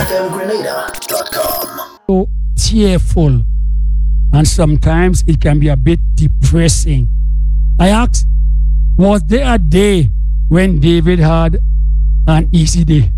fmgrenada.com. So tearful, and sometimes it can be a bit depressing. I asked, was there a day when David had an easy day?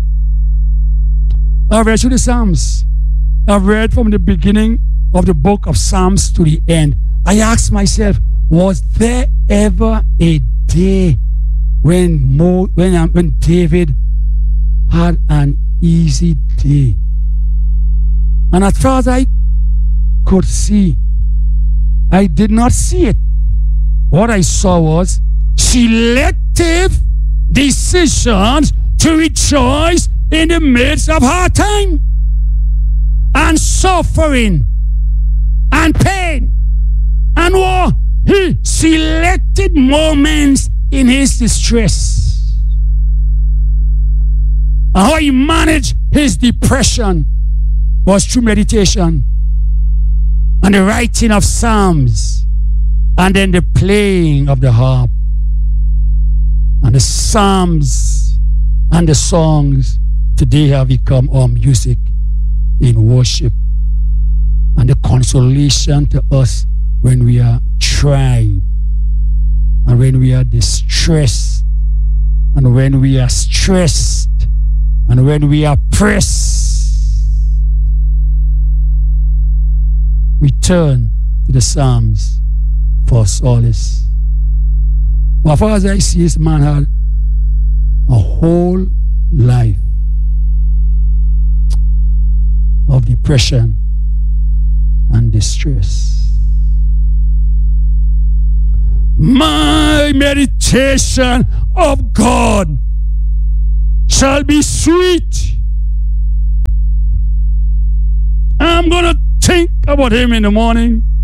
I've read through the Psalms. I've read from the beginning of the book of Psalms to the end. I asked myself, was there ever a day when David had an easy day? And as far as I could see, I did not see it. What I saw was selective decisions to rejoice in the midst of hard time and suffering and pain and war. He selected moments in his distress. And how he managed his depression was through meditation and the writing of psalms and then the playing of the harp. And the psalms and the songs today have become our music in worship and the consolation to us when we are tried and when we are distressed and when we are stressed and when we are pressed. We turn to the Psalms for solace. Well, as far as I see, this man had a whole life of depression and distress. My meditation of God shall be sweet. I'm going to think about him in the morning.